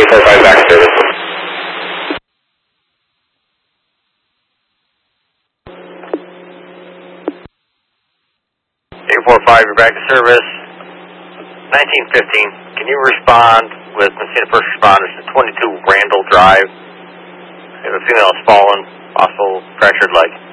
845 back to service. 845, you're back to service. 1915, can you respond with Messina first responders to 22 Randall Drive? If a female has fallen, possible fractured leg.